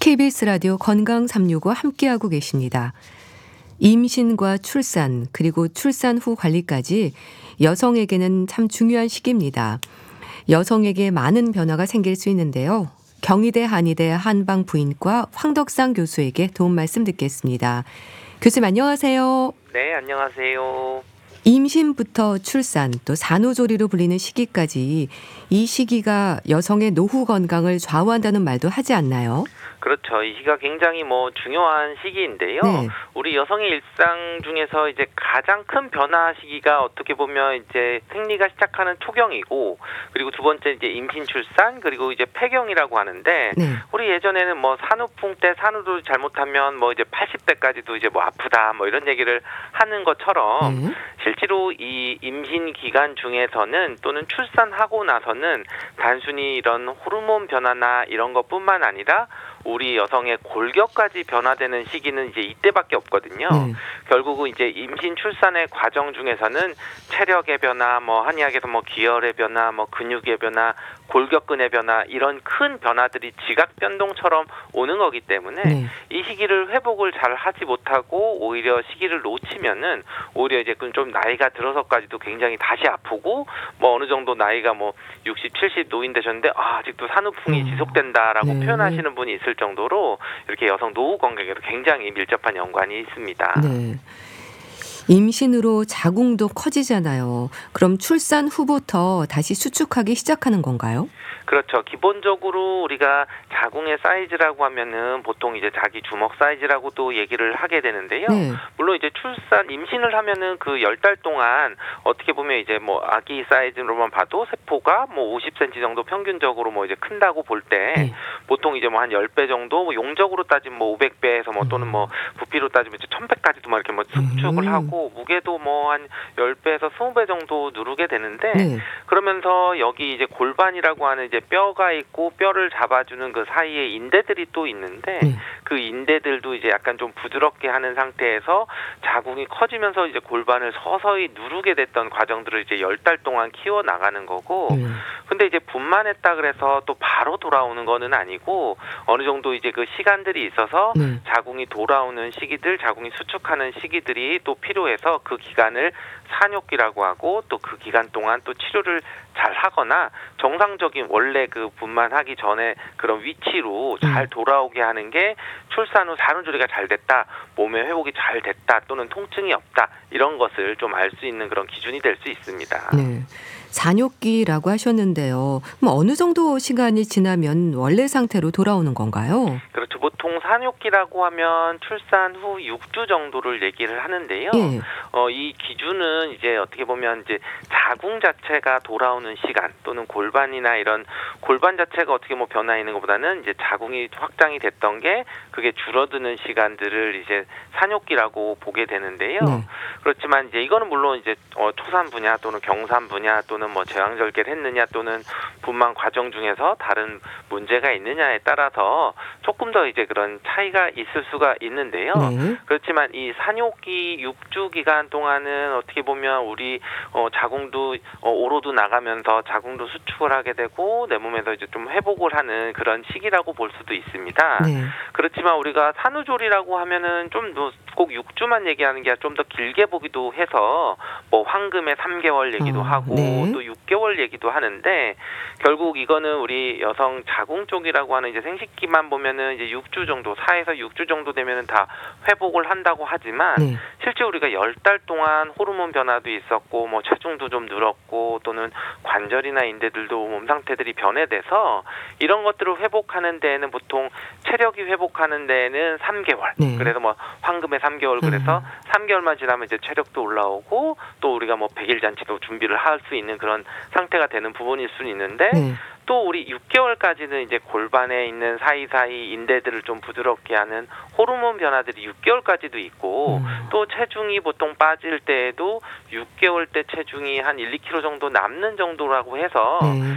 KBS 라디오 건강 365 함께하고 계십니다. 임신과 출산 그리고 출산 후 관리까지 여성에게는 참 중요한 시기입니다. 여성에게 많은 변화가 생길 수 있는데요. 경희대 한의대 한방부인과 황덕상 교수에게 도움 말씀 듣겠습니다. 교수님 안녕하세요. 네, 안녕하세요. 임신부터 출산 또 산후조리로 불리는 시기까지 이 시기가 여성의 노후 건강을 좌우한다는 말도 하지 않나요? 그렇죠. 이 시기가 굉장히 중요한 시기인데요. 네. 우리 여성의 일상 중에서 이제 가장 큰 변화 시기가 어떻게 보면 이제 생리가 시작하는 초경이고, 그리고 두 번째 이제 임신 출산, 그리고 이제 폐경이라고 하는데, 네. 우리 예전에는 산후풍 때 산후를 잘못하면 이제 80대까지도 이제 아프다 이런 얘기를 하는 것처럼, 네. 실제로 이 임신 기간 중에서는 또는 출산하고 나서는 단순히 이런 호르몬 변화나 이런 것뿐만 아니라 우리 여성의 골격까지 변화되는 시기는 이제 이때밖에 없거든요. 네. 결국은 이제 임신 출산의 과정 중에서는 체력의 변화, 한의학에서 기혈의 변화, 근육의 변화, 골격근의 변화, 이런 큰 변화들이 지각 변동처럼 오는 거기 때문에 네. 이 시기를 회복을 잘 하지 못하고 오히려 시기를 놓치면은 오히려 이제 좀 나이가 들어서까지도 굉장히 다시 아프고, 어느 정도 나이가 60, 70 노인 되셨는데 아직도 산후풍이 지속된다라고 네. 표현하시는 분이 있을 정도로 이렇게 여성 노후 건강에도 굉장히 밀접한 연관이 있습니다. 네. 임신으로 자궁도 커지잖아요. 그럼 출산 후부터 다시 수축하기 시작하는 건가요? 그렇죠. 기본적으로 우리가 자궁의 사이즈라고 하면은 보통 이제 자기 주먹 사이즈라고도 얘기를 하게 되는데요. 네. 물론 이제 임신을 하면은 그 10달 동안 어떻게 보면 이제 아기 사이즈로만 봐도 세포가 50cm 정도 평균적으로 이제 큰다고 볼 때, 네. 보통 이제 한 10배 정도, 용적으로 따지면 500배에서 또는 부피로 따지면 이제 1000배까지도 이렇게 수축을 하고, 무게도 한 10배에서 20배 정도 누르게 되는데, 네. 그러면서 여기 이제 골반이라고 하는 이제 뼈가 있고 뼈를 잡아주는 그 사이에 인대들이 또 있는데, 네. 그 인대들도 이제 약간 좀 부드럽게 하는 상태에서 자궁이 커지면서 이제 골반을 서서히 누르게 됐던 과정들을 이제 10달 동안 키워 나가는 거고, 근데 이제 분만했다 그래서 또 바로 돌아오는 거는 아니고 어느 정도 이제 그 시간들이 있어서 자궁이 돌아오는 시기들, 자궁이 수축하는 시기들이 또 필요해서 그 기간을 산욕기라고 하고, 또 그 기간 동안 또 치료를 잘 하거나 정상적인 원래 그 분만하기 전에 그런 위치로 잘 돌아오게 하는 게 출산 후 산후조리가 잘 됐다, 몸의 회복이 잘 됐다, 또는 통증이 없다, 이런 것을 좀 알 수 있는 그런 기준이 될 수 있습니다. 네. 잔욕기라고 하셨는데요. 그럼 어느 정도 시간이 지나면 원래 상태로 돌아오는 건가요? 그렇죠. 보통 산욕기라고 하면 출산 후 6주 정도를 얘기를 하는데요. 예. 이 기준은 이제 어떻게 보면 이제 자궁 자체가 돌아오는 시간, 또는 골반이나 이런 골반 자체가 어떻게 변화 있는 것보다는 이제 자궁이 확장이 됐던 게 그게 줄어드는 시간들을 이제 산욕기라고 보게 되는데요. 네. 그렇지만 이제 이거는 물론 이제 초산 분야 또는 경산 분야 또는 제왕절개를 했느냐 또는 분만 과정 중에서 다른 문제가 있느냐에 따라서 조금 더 이제 그런 차이가 있을 수가 있는데요. 네. 그렇지만 이 산욕기 6주 기간 동안은 어떻게 보면 우리 자궁도 오로도 나가면서 자궁도 수축을 하게 되고 내 몸에서 이제 좀 회복을 하는 그런 시기라고 볼 수도 있습니다. 네. 그렇지만 우리가 산후조리라고 하면은 좀 꼭 6주만 얘기하는 게 좀 더 길게 보기도 해서 황금의 3개월 얘기도 하고 네. 또 6개월 얘기도 하는데, 결국 이거는 우리 여성 자궁 쪽이라고 하는 이제 생식기만 보면은 이제 6주 정도, 4에서 6주 정도 되면은 다 회복을 한다고 하지만 네. 실제 우리가 10달 동안 호르몬 변화도 있었고 체중도 좀 늘었고 또는 관절이나 인대들도 몸 상태들이 변해돼서 이런 것들을 회복하는 데에는 보통 체력이 회복하는 데에는 3개월. 네. 그래서 황금의 3개월, 그래서 3개월만 지나면 이제 체력도 올라오고 또 우리가 100일 잔치도 준비를 할 수 있는 그런 상태가 되는 부분일 수는 있는데, 네. 또 우리 6개월까지는 이제 골반에 있는 사이사이 인대들을 좀 부드럽게 하는 호르몬 변화들이 6개월까지도 있고, 또 체중이 보통 빠질 때에도 6개월 때 체중이 한 1, 2kg 정도 남는 정도라고 해서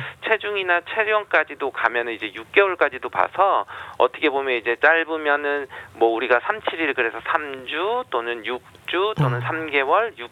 체중이나 체력까지도 가면은 이제 6개월까지도 봐서 어떻게 보면 이제 짧으면은 우리가 3, 7일 그래서 3주 또는 6주 또는 3개월,